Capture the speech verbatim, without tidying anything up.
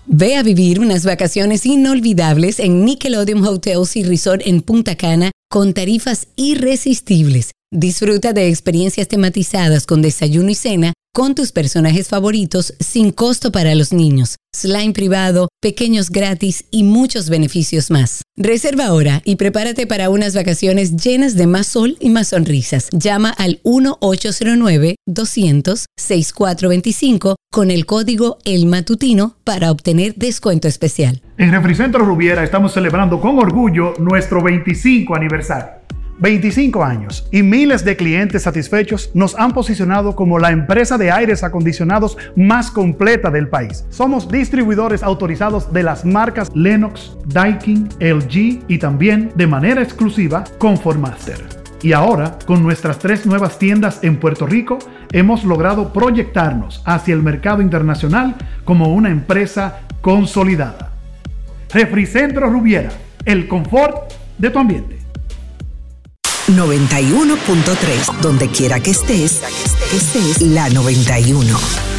Ve a vivir unas vacaciones inolvidables en Nickelodeon Hotels y Resort en Punta Cana con tarifas irresistibles. Disfruta de experiencias tematizadas con desayuno y cena con tus personajes favoritos sin costo para los niños, slime privado, pequeños gratis y muchos beneficios más. Reserva ahora y prepárate para unas vacaciones llenas de más sol y más sonrisas. Llama al uno ocho cero nueve, doscientos, sesenta y cuatro veinticinco con el código El Matutino para obtener descuento especial. En Refricentro Rubiera estamos celebrando con orgullo nuestro veinticinco aniversario. veinticinco años y miles de clientes satisfechos nos han posicionado como la empresa de aires acondicionados más completa del país. Somos distribuidores autorizados de las marcas Lennox, Daikin, L G y también de manera exclusiva Comfortmaster. Y ahora, con nuestras tres nuevas tiendas en Puerto Rico, hemos logrado proyectarnos hacia el mercado internacional como una empresa consolidada. Refricentro Rubiera, el confort de tu ambiente. noventa y uno punto tres, donde quiera que estés, estés la noventa y uno.